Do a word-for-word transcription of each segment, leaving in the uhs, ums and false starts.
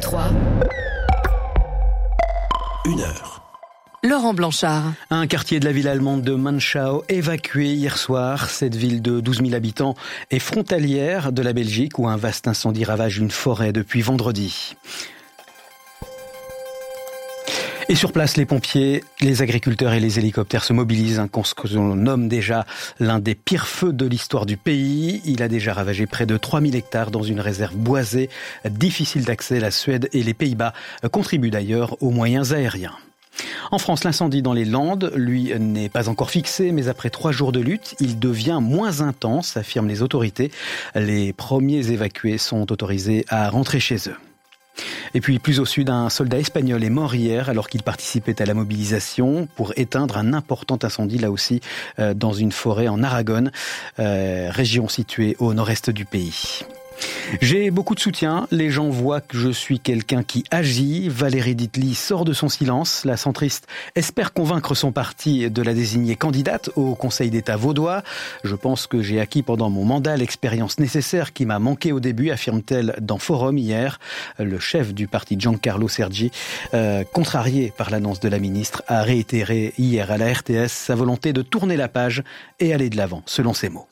trois. Une heure. Laurent Blanchard. Un quartier de la ville allemande de Manschau évacué hier soir. Cette ville de douze mille habitants est frontalière de la Belgique où un vaste incendie ravage une forêt depuis vendredi. Et sur place, les pompiers, les agriculteurs et les hélicoptères se mobilisent. Un ce que l'on nomme déjà l'un des pires feux de l'histoire du pays. Il a déjà ravagé près de trois mille hectares dans une réserve boisée. Difficile d'accès, la Suède et les Pays-Bas contribuent d'ailleurs aux moyens aériens. En France, l'incendie dans les Landes, lui, n'est pas encore fixé, mais après trois jours de lutte, il devient moins intense, affirment les autorités. Les premiers évacués sont autorisés à rentrer chez eux. Et puis plus au sud, un soldat espagnol est mort hier alors qu'il participait à la mobilisation pour éteindre un important incendie, là aussi euh, dans une forêt en Aragon, euh, région située au nord-est du pays. J'ai beaucoup de soutien, les gens voient que je suis quelqu'un qui agit. Valérie Ditli sort de son silence. La centriste espère convaincre son parti de la désigner candidate au Conseil d'État vaudois. Je pense que j'ai acquis pendant mon mandat l'expérience nécessaire qui m'a manqué au début, affirme-t-elle dans Forum hier. Le chef du parti Giancarlo Sergi, euh, contrarié par l'annonce de la ministre, a réitéré hier à la R T S sa volonté de tourner la page et aller de l'avant, selon ses mots.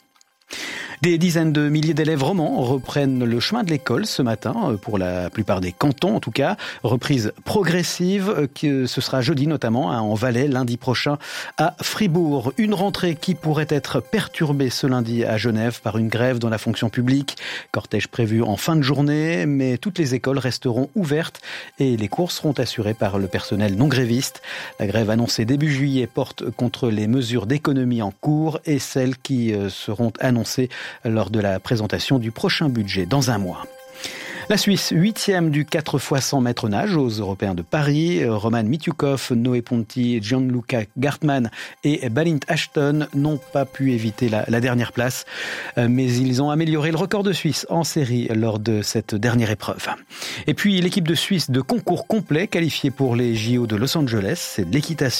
Des dizaines de milliers d'élèves romans reprennent le chemin de l'école ce matin, pour la plupart des cantons en tout cas. Reprise progressive, que ce sera jeudi notamment en Valais, lundi prochain à Fribourg. Une rentrée qui pourrait être perturbée ce lundi à Genève par une grève dans la fonction publique. Cortège prévu en fin de journée, mais toutes les écoles resteront ouvertes et les cours seront assurés par le personnel non gréviste. La grève annoncée début juillet porte contre les mesures d'économie en cours et celles qui seront annoncées lors de la présentation du prochain budget dans un mois. La Suisse, huitième du quatre fois cent mètres nage aux Européens de Paris. Roman Mitiukov, Noé Ponti, Gianluca Gartmann et Balint Ashton n'ont pas pu éviter la, la dernière place, mais ils ont amélioré le record de Suisse en série lors de cette dernière épreuve. Et puis l'équipe de Suisse de concours complet qualifiée pour les J O de Los Angeles, c'est de l'équitation.